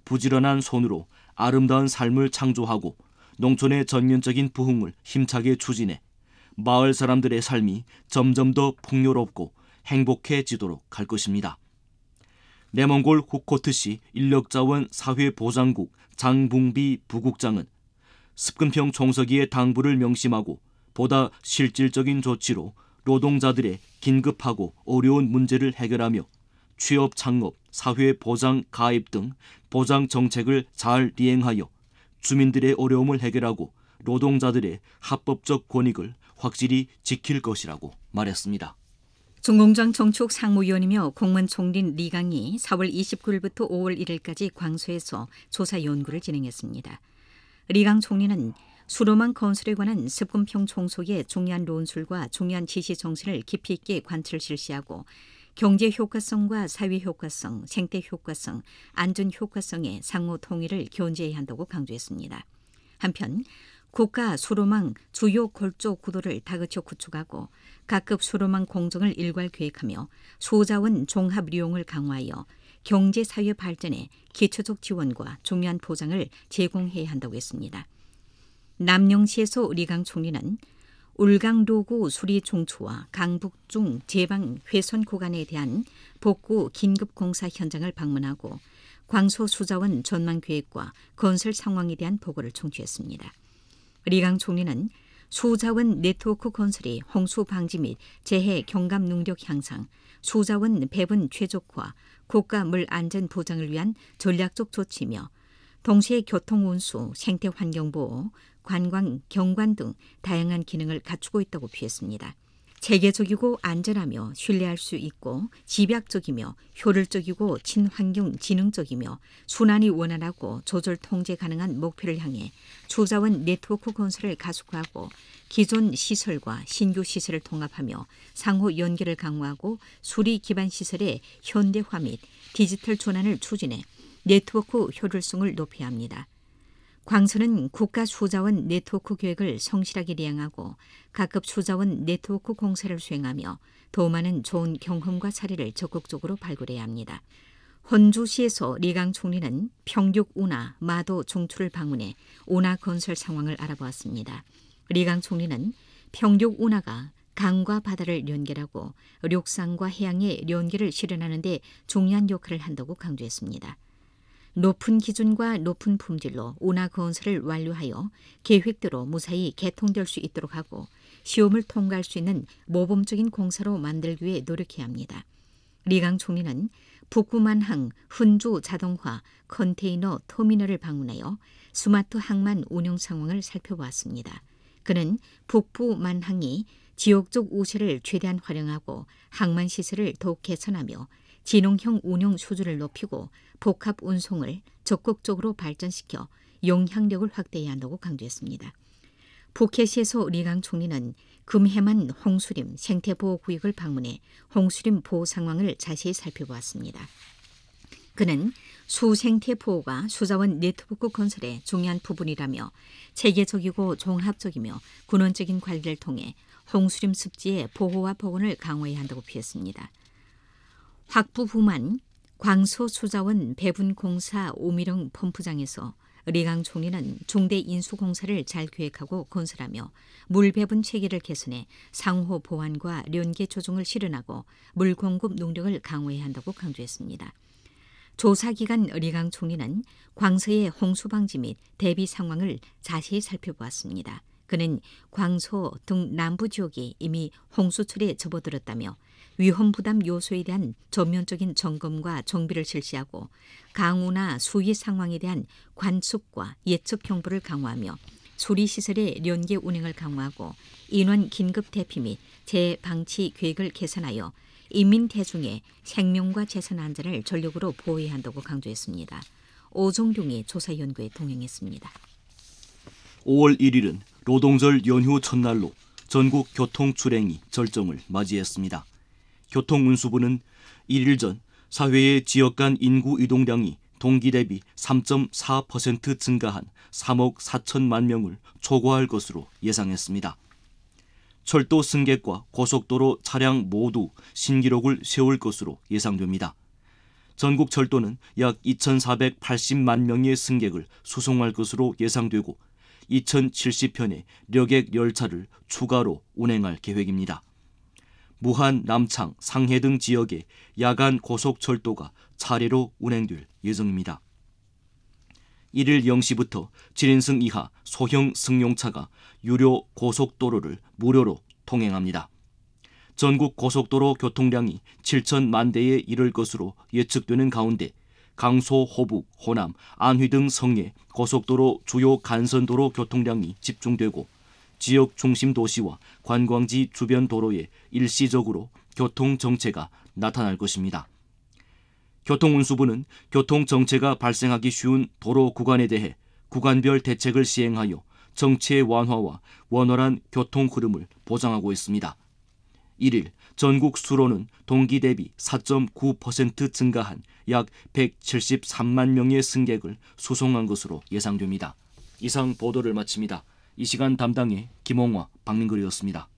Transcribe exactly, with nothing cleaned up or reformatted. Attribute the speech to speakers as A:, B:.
A: 부지런한 손으로 아름다운 삶을 창조하고 농촌의 전면적인 부흥을 힘차게 추진해 마을 사람들의 삶이 점점 더 풍요롭고 행복해지도록 할 것입니다. 내몽골 후코트시 인력자원 사회보장국 장붕비 부국장은 습근평 총서기의 당부를 명심하고 보다 실질적인 조치로 노동자들의 긴급하고 어려운 문제를 해결하며 취업 창업, 사회보장 가입 등 보장 정책을 잘 이행하여 주민들의 어려움을 해결하고 노동자들의 합법적 권익을 확실히 지킬 것이라고 말했습니다.
B: 중공장 정치국 상무위원이며 공무원 총린 리강이 사월 이십구일부터 오월 일일까지 광소에서 조사 연구를 진행했습니다. 리강 총리는 수로망 건설에 관한 습근평 총소의 중요한 논술과 중요한 지시 정신을 깊이 있게 관철 실시하고 경제 효과성과 사회 효과성, 생태 효과성, 안전 효과성의 상호 통일을 견제해야 한다고 강조했습니다. 한편 국가 수로망 주요 골조 구도를 다그쳐 구축하고 각급 수로망 공정을 일괄 계획하며 소자원 종합 이용을 강화하여 경제 사회 발전에 기초적 지원과 중요한 보장을 제공해야 한다고 했습니다. 남영시에서 리강 총리는 울강로구 수리 종초와 강북중 제방 회선 구간에 대한 복구 긴급 공사 현장을 방문하고 광소 수자원 전망 계획과 건설 상황에 대한 보고를 청취했습니다. 리강 총리는 수자원 네트워크 건설이 홍수 방지 및 재해 경감 능력 향상, 수자원 배분 최적화, 국가 물 안전 보장을 위한 전략적 조치며 동시에 교통 운수, 생태 환경 보호, 관광, 경관 등 다양한 기능을 갖추고 있다고 표했습니다. 체계적이고 안전하며 신뢰할 수 있고 집약적이며 효율적이고 친환경 지능적이며 순환이 원활하고 조절 통제 가능한 목표를 향해 수자원 네트워크 건설을 가속화하고 기존 시설과 신규 시설을 통합하며 상호 연계를 강화하고 수리 기반 시설의 현대화 및 디지털 전환을 추진해 네트워크 효율성을 높여야 합니다. 광서는 국가 수자원 네트워크 계획을 성실하게 이행하고 각급 수자원 네트워크 공사를 수행하며 더 많은 좋은 경험과 사례를 적극적으로 발굴해야 합니다. 헌주시에서 리강 총리는 평육 운하, 마도 종출을 방문해 운하 건설 상황을 알아보았습니다. 리강 총리는 평육 운하가 강과 바다를 연결하고 륙상과 해양의 연계를 실현하는 데 중요한 역할을 한다고 강조했습니다. 높은 기준과 높은 품질로 운하 건설을 완료하여 계획대로 무사히 개통될 수 있도록 하고 시험을 통과할 수 있는 모범적인 공사로 만들기 위해 노력해야 합니다. 리강 총리는 북부만항 훈주 자동화 컨테이너 터미널을 방문하여 스마트 항만 운영 상황을 살펴보았습니다. 그는 북부만항이 지역적 우세를 최대한 활용하고 항만 시설을 더욱 개선하며 진흥형 운영 수준을 높이고 복합 운송을 적극적으로 발전시켜 영향력을 확대해야 한다고 강조했습니다. 푸켓시에서 리강 총리는 금해만 홍수림 생태보호구역을 방문해 홍수림 보호 상황을 자세히 살펴보았습니다. 그는 수생태 보호가 수자원 네트워크 건설의 중요한 부분이라며 체계적이고 종합적이며 근원적인 관리를 통해 홍수림 습지의 보호와 복원을 강화해야 한다고 표했습니다. 확부부만 광소 수자원 배분공사 오미령 펌프장에서 리강 총리는 중대 인수공사를 잘 계획하고 건설하며 물 배분 체계를 개선해 상호 보완과 연계 조정을 실현하고 물 공급 능력을 강화해야 한다고 강조했습니다. 조사기간 리강 총리는 광서의 홍수 방지 및 대비 상황을 자세히 살펴보았습니다. 그는 광소 등 남부 지역이 이미 홍수철에 접어들었다며 위험 부담 요소에 대한 전면적인 점검과 정비를 실시하고 강우나 수위 상황에 대한 관측과 예측 경보를 강화하며 수리시설의 연계 운행을 강화하고 인원 긴급 대피 및 재방치 계획을 개선하여 인민 대중의 생명과 재산 안전을 전력으로 보호해야 한다고 강조했습니다. 오종룡이 조사 연구에 동행했습니다.
A: 오월 일일은 노동절 연휴 첫날로 전국 교통출행이 절정을 맞이했습니다. 교통운수부는 일일 전 사회의 지역 간 인구 이동량이 동기 대비 삼 점 사 퍼센트 증가한 삼억 사천만 명을 초과할 것으로 예상했습니다. 철도 승객과 고속도로 차량 모두 신기록을 세울 것으로 예상됩니다. 전국 철도는 약 이천사백팔십만 명의 승객을 수송할 것으로 예상되고 이천칠십 편의 려객 열차를 추가로 운행할 계획입니다. 무한, 남창, 상해 등 지역에 야간 고속철도가 차례로 운행될 예정입니다. 일 일 영 시부터 칠 인승 이하 소형 승용차가 유료 고속도로를 무료로 통행합니다. 전국 고속도로 교통량이 칠천만 대에 이를 것으로 예측되는 가운데 강소, 호북, 호남, 안휘 등 성의 고속도로 주요 간선도로 교통량이 집중되고 지역 중심 도시와 관광지 주변 도로에 일시적으로 교통 정체가 나타날 것입니다. 교통운수부는 교통 정체가 발생하기 쉬운 도로 구간에 대해 구간별 대책을 시행하여 정체 완화와 원활한 교통 흐름을 보장하고 있습니다. 일 일 전국 수로는 동기 대비 사 점 구 퍼센트 증가한 약 백칠십삼만 명의 승객을 수송한 것으로 예상됩니다. 이상 보도를 마칩니다. 이 시간 담당의 김홍화, 박민글이었습니다.